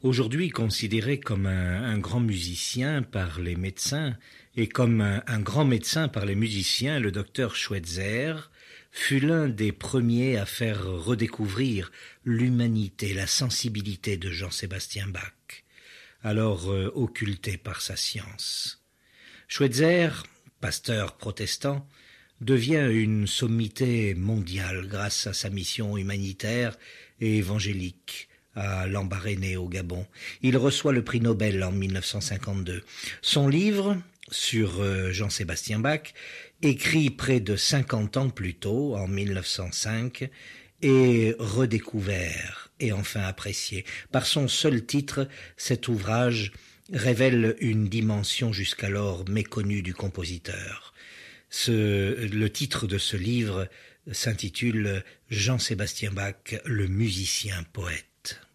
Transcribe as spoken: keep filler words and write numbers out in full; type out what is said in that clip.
Aujourd'hui considéré comme un, un grand musicien par les médecins et comme un, un grand médecin par les musiciens, le docteur Schweitzer fut l'un des premiers à faire redécouvrir l'humanité, la sensibilité de Jean-Sébastien Bach, alors euh, occulté par sa science. Schweitzer, pasteur protestant, devient une sommité mondiale grâce à sa mission humanitaire et évangélique à Lambaréné au Gabon. Il reçoit le prix Nobel en mille neuf cent cinquante-deux. Son livre sur euh, Jean-Sébastien Bach, écrit près de cinquante ans plus tôt, en mille neuf cent cinq, est redécouvert et enfin apprécié. Par son seul titre, cet ouvrage révèle une dimension jusqu'alors méconnue du compositeur. Ce, le titre de ce livre s'intitule Jean-Sébastien Bach, le musicien poète.